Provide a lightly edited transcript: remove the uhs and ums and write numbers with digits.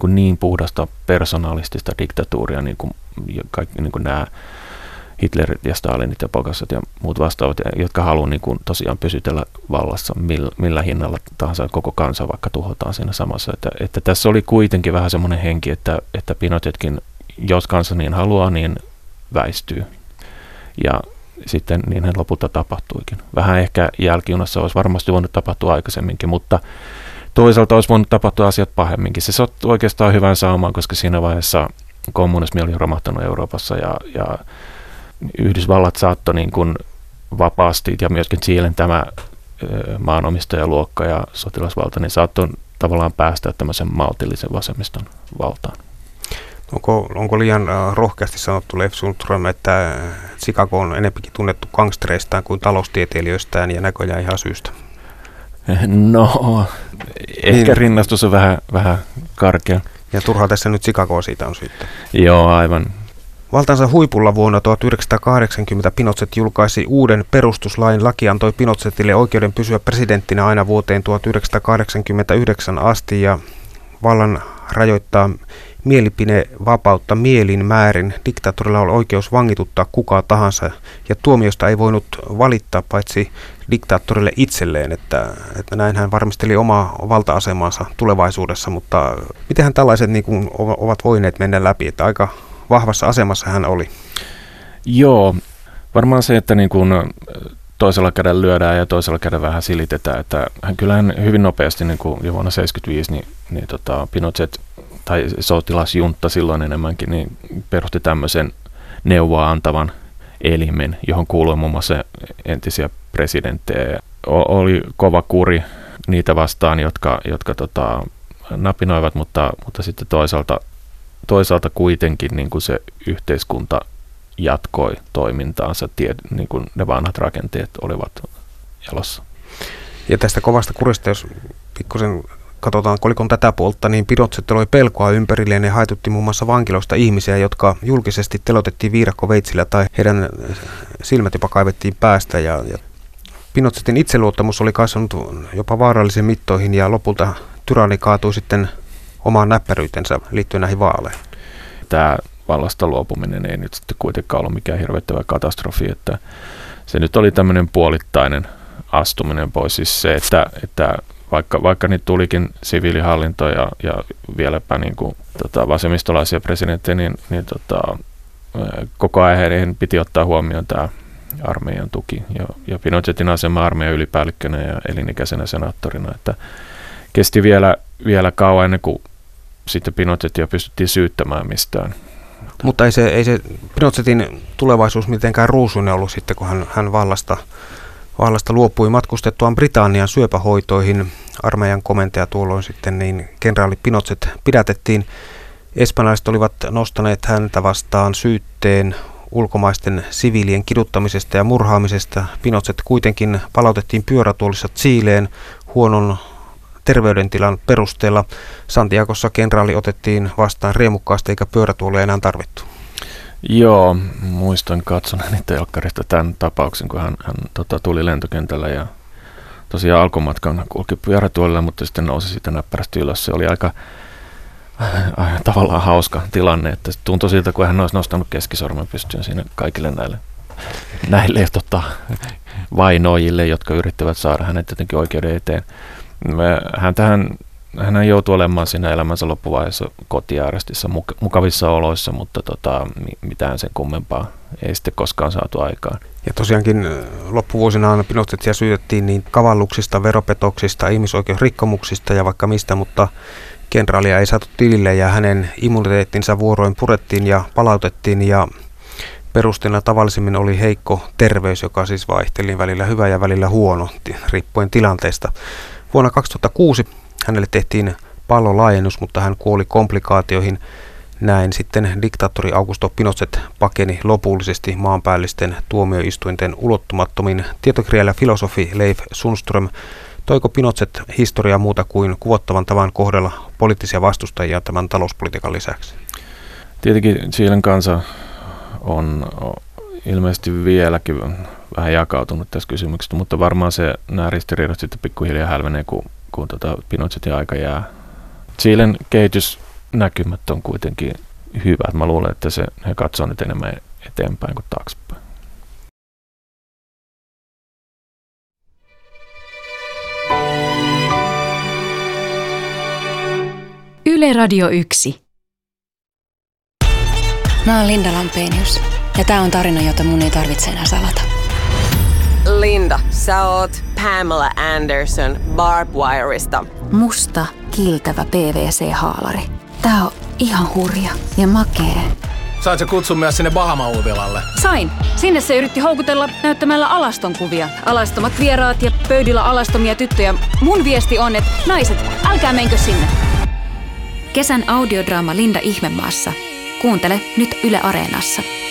niin puhdasta personalistista diktatuuria, niin kuin kaikki niin kuin nämä Hitlerit ja Stalinit ja Pokasat ja muut vastaavat, jotka haluaa niin kuin tosiaan pysytellä vallassa millä hinnalla tahansa, koko kansa vaikka tuhotaan siinä samassa. Että tässä oli kuitenkin vähän semmoinen henki, että Pinochetkin, jos kansa niin haluaa, niin väistyy. Ja sitten niin hän lopulta tapahtuikin. Vähän ehkä jälkijunassa olisi varmasti voinut tapahtua aikaisemminkin, mutta toisaalta olisi voinut tapahtua asiat pahemminkin. Se sattui oikeastaan hyvän saumaan, koska siinä vaiheessa kommunismi oli romahtanut Euroopassa ja Yhdysvallat saattoi niin kuin vapaasti ja myöskin Chilen tämä maanomistajaluokka ja sotilasvalta niin saattoi tavallaan päästä tämmöisen maltillisen vasemmiston valtaan. Onko liian rohkeasti sanottu, Leif Sundström, että Chicago on enempikin tunnettu gangstereistaan kuin taloustieteilijöistään ja näköjään ihan syystä? No, ehkä rinnastus on vähän karkea. Ja turhaa tässä nyt Chicagoa siitä on syyttä. Joo, aivan. Valtansa huipulla vuonna 1980 Pinochet julkaisi uuden perustuslain. Laki antoi Pinochetille oikeuden pysyä presidenttinä aina vuoteen 1989 asti ja vallan rajoittaa mielipidevapautta mielin määrin. Diktaattorilla on oikeus vangituttaa kuka tahansa ja tuomiosta ei voinut valittaa paitsi diktaattorille itselleen, että näin hän varmisteli omaa valta-asemansa tulevaisuudessa, mutta mitenhän tällaiset niin kuin ovat voineet mennä läpi, että aika vahvassa asemassa hän oli. Joo, varmaan se, että niin kuin toisella kädellä lyödään ja toisella kädellä vähän silitetään, että kyllähän hyvin nopeasti niin kuin jo vuonna 1975 niin Pinochet tai sotilasjuntta silloin enemmänkin niin perusti tämmöisen neuvoa antavan elimen, johon kuului muun muassa entisiä presidenttejä. Oli kova kuri niitä vastaan, jotka napinoivat, mutta sitten toisaalta kuitenkin niin kuin se yhteiskunta jatkoi toimintaansa, niin kuin ne vanhat rakenteet olivat jalossa. Ja tästä kovasta kurista, jos pikkusen katsotaan kolikon tätä puolta, niin Pinochet oli pelkoa ympärilleen ja haitutti muun muassa vankiloista ihmisiä, jotka julkisesti telotettiin viidakkoveitsillä tai heidän silmät jopa kaivettiin päästä. Ja Pinochetin itseluottamus oli kasvanut jopa vaarallisiin mittoihin ja lopulta tyranni kaatui sitten omaan näppäryytensä liittyen näihin vaaleihin. Tämä vallasta luopuminen ei nyt sitten kuitenkaan ollut mikään hirvettävä katastrofi, että se nyt oli tämmöinen puolittainen astuminen pois. Siis se, että vaikka nyt tulikin siviilihallinto ja vieläpä niin kuin, vasemmistolaisia presidenttejä, niin koko ajan heidän piti ottaa huomioon tämä armeijan tuki ja Pinochetin asema armeijan ylipäällikkönä ja elinikäisenä senaattorina, että kesti vielä kauan ennen kuin sitten Pinochetia pystyttiin syyttämään mistään. Mutta ei se Pinochetin tulevaisuus mitenkään ruusuinen ollut sitten, kun hän vallasta luopui matkustettuaan Britannian syöpähoitoihin. Armeijan komentaja tuolloin sitten, niin kenraali Pinochet pidätettiin. Espanjalaiset olivat nostaneet häntä vastaan syytteen ulkomaisten siviilien kiduttamisesta ja murhaamisesta. Pinochet kuitenkin palautettiin pyörätuolissa Chileen huonon terveydentilan perusteella. Santiagossa kenraali otettiin vastaan riemukkaasti eikä pyörätuolia enää tarvittu. Joo, muistan katsoneeni telkkarista tämän tapauksen, kun hän tuli lentokentällä ja tosiaan alkumatkan kulki pyörätuolilla, mutta sitten nousi siitä näppärästi ylös. Se oli aika tavallaan hauska tilanne, että tuntui siltä, kun hän olisi nostanut keskisormen pystyyn siinä kaikille näille vainoijille, jotka yrittävät saada hänet jotenkin oikeuden eteen. Hän joutui olemaan siinä elämänsä loppuvaiheessa kotiarestissa mukavissa oloissa, mutta mitään sen kummempaa ei sitten koskaan saatu aikaan. Ja tosiaankin loppuvuosina Pinochetia syytettiin niin kavalluksista, veropetoksista, ihmisoikeusrikkomuksista ja vaikka mistä, mutta kenraalia ei saatu tilille ja hänen immuniteettinsa vuoroin purettiin ja palautettiin ja perusteena tavallisimmin oli heikko terveys, joka siis vaihteli välillä hyvä ja välillä huono, riippuen tilanteesta. Vuonna 2006 hänelle tehtiin pallolaajennus, mutta hän kuoli komplikaatioihin. Näin sitten diktaattori Augusto Pinochet pakeni lopullisesti maanpäällisten tuomioistuinten ulottumattomiin. Tietokirjailija filosofi Leif Sundström, toiko Pinochet historiaa muuta kuin kuvottavan tavan kohdella poliittisia vastustajia tämän talouspolitiikan lisäksi? Tietenkin Chilen kansa on ilmeisesti vieläkin vähän jakautunut tässä kysymyksessä, mutta varmaan nämä ristiriidat sitten pikkuhiljaa hälvenee, kun Pinochetin aika jää. Chilen kehitys näkymät on kuitenkin hyvät. Mä luulen, että he katsoo nyt enemmän eteenpäin kuin taaksepäin. Yle Radio 1. Mä oon Linda Lampenius ja tää on tarina, jota mun ei tarvitse enää salata. Linda, sä oot Pamela Anderson Barbwireista. Musta, kiiltävä PVC-haalari. Tää on ihan hurja ja makee. Sait sä kutsun myös sinne Bahama-uivilalle? Sain. Sinne se yritti houkutella näyttämällä alastonkuvia. Alastomat vieraat ja pöydillä alastomia tyttöjä. Mun viesti on, että naiset, älkää menkö sinne. Kesän audiodraama Linda Ihmemaassa. Kuuntele nyt Yle Areenassa.